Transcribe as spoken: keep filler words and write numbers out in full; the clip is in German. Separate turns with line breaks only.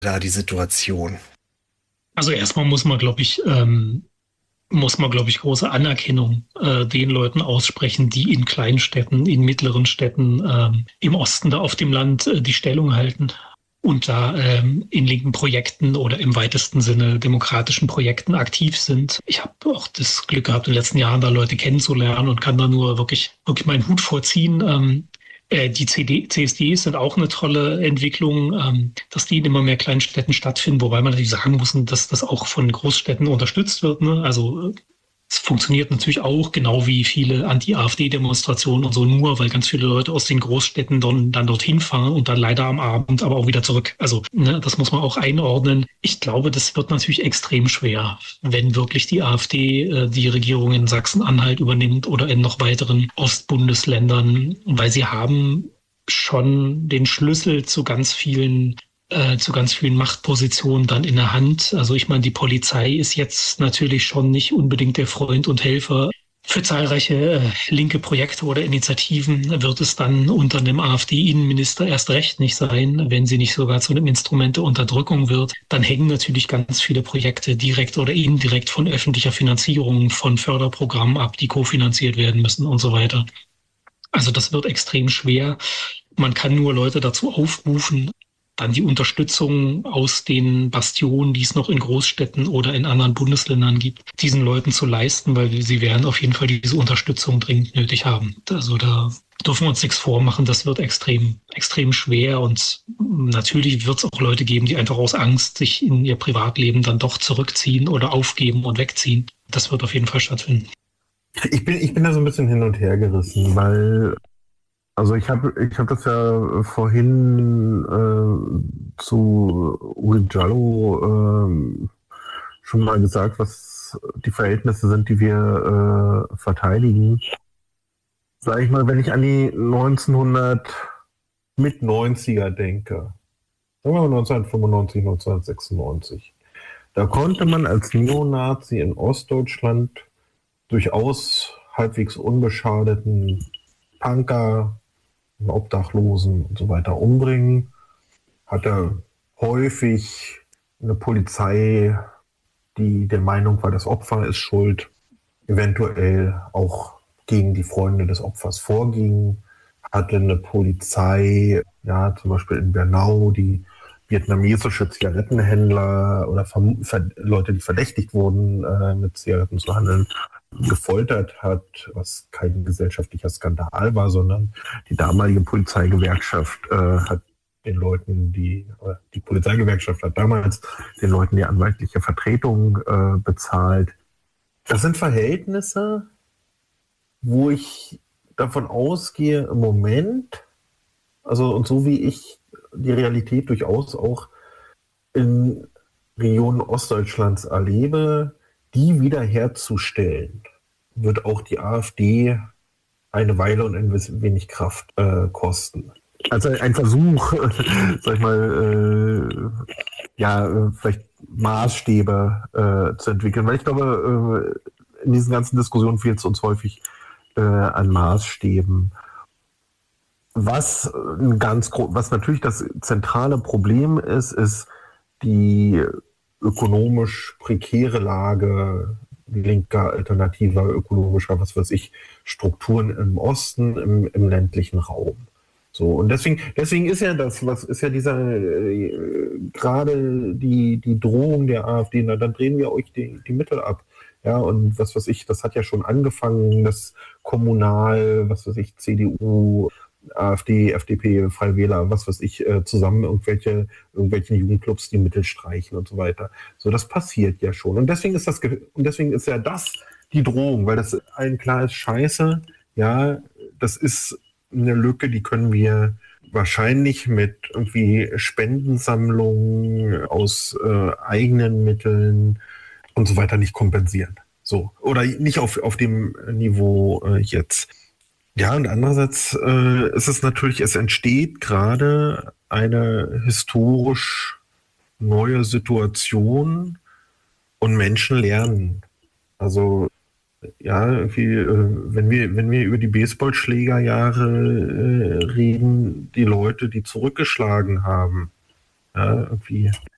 da die Situation?
Also erstmal muss man, glaube ich, ähm, muss man, glaube ich, große Anerkennung äh, den Leuten aussprechen, die in kleinen Städten, in mittleren Städten, ähm, im Osten da auf dem Land äh, die Stellung halten und da ähm, in linken Projekten oder im weitesten Sinne demokratischen Projekten aktiv sind. Ich habe auch das Glück gehabt, in den letzten Jahren da Leute kennenzulernen und kann da nur wirklich, wirklich meinen Hut vorziehen. Ähm, äh, die C D, C S Ds sind auch eine tolle Entwicklung, ähm, dass die in immer mehr kleinen Städten stattfinden, wobei man natürlich sagen muss, dass das auch von Großstädten unterstützt wird. Ne? Also äh, es funktioniert natürlich auch, genau wie viele Anti-AfD-Demonstrationen und so, nur weil ganz viele Leute aus den Großstädten dann, dann dorthin fahren und dann leider am Abend aber auch wieder zurück. Also ne, das muss man auch einordnen. Ich glaube, das wird natürlich extrem schwer, wenn wirklich die AfD äh, die Regierung in Sachsen-Anhalt übernimmt oder in noch weiteren Ostbundesländern, weil sie haben schon den Schlüssel zu ganz vielen äh, zu ganz vielen Machtpositionen dann in der Hand. Also ich meine, die Polizei ist jetzt natürlich schon nicht unbedingt der Freund und Helfer. Für zahlreiche äh, linke Projekte oder Initiativen wird es dann unter einem AfD-Innenminister erst recht nicht sein, wenn sie nicht sogar zu einem Instrument der Unterdrückung wird. Dann hängen natürlich ganz viele Projekte direkt oder indirekt von öffentlicher Finanzierung, von Förderprogrammen ab, die kofinanziert werden müssen und so weiter. Also das wird extrem schwer. Man kann nur Leute dazu aufrufen, dann die Unterstützung aus den Bastionen, die es noch in Großstädten oder in anderen Bundesländern gibt, diesen Leuten zu leisten, weil sie werden auf jeden Fall diese Unterstützung dringend nötig haben. Also da dürfen wir uns nichts vormachen, das wird extrem, extrem schwer und natürlich wird es auch Leute geben, die einfach aus Angst sich in ihr Privatleben dann doch zurückziehen oder aufgeben und wegziehen. Das wird auf jeden Fall stattfinden.
Ich bin, ich bin da so ein bisschen hin und her gerissen, weil, also ich habe ich hab das ja vorhin äh, zu Uri Jallo äh, schon mal gesagt, was die Verhältnisse sind, die wir äh, verteidigen. Sag ich mal, wenn ich an die neunzehnhundert mit neunziger denke, sagen wir mal neunzehnhundertfünfundneunzig, neunzehnhundertsechsundneunzig, da konnte man als Neonazi in Ostdeutschland durchaus halbwegs unbeschadeten Punker, Obdachlosen und so weiter umbringen. Hatte häufig eine Polizei, die der Meinung war, das Opfer ist schuld, eventuell auch gegen die Freunde des Opfers vorging, hatte eine Polizei, ja, zum Beispiel in Bernau, die vietnamesische Zigarettenhändler oder Leute, die verdächtigt wurden, äh, mit Zigaretten zu handeln, gefoltert hat, was kein gesellschaftlicher Skandal war, sondern die damalige Polizeigewerkschaft äh, hat den Leuten, die, äh, die Polizeigewerkschaft hat damals den Leuten die anwaltliche Vertretung äh, bezahlt. Das sind Verhältnisse, wo ich davon ausgehe, im Moment, also und so wie ich die Realität durchaus auch in Regionen Ostdeutschlands erlebe, die wiederherzustellen, wird auch die AfD eine Weile und ein wenig Kraft äh, kosten. Also ein Versuch, sag ich mal, äh, ja, vielleicht Maßstäbe äh, zu entwickeln, weil ich glaube, äh, in diesen ganzen Diskussionen fehlt es uns häufig äh, an Maßstäben. Was ein ganz was natürlich das zentrale Problem ist, ist die ökonomisch prekäre Lage linker, alternativer, ökologischer, was weiß ich, Strukturen im Osten, im, im ländlichen Raum. So, und deswegen, deswegen ist ja das, was ist ja dieser, äh, gerade die, die Drohung der AfD, na, dann drehen wir euch die, die Mittel ab. Ja, und was weiß ich, das hat ja schon angefangen, das Kommunal, was weiß ich, C D U, AfD, F D P, Freie Wähler, was weiß ich, äh, zusammen irgendwelche, irgendwelchen Jugendclubs die Mittel streichen und so weiter. So, das passiert ja schon. Und deswegen ist das, und deswegen ist ja das die Drohung, weil das allen klar ist, scheiße, ja, das ist eine Lücke, die können wir wahrscheinlich mit irgendwie Spendensammlungen aus äh, eigenen Mitteln und so weiter nicht kompensieren. So. Oder nicht auf, auf dem Niveau äh, jetzt. Ja, und andererseits äh, ist es natürlich, es entsteht gerade eine historisch neue Situation und Menschen lernen. Also ja, irgendwie, äh, wenn wir, wenn wir über die Baseballschlägerjahre äh, reden, die Leute, die zurückgeschlagen haben, ja, irgendwie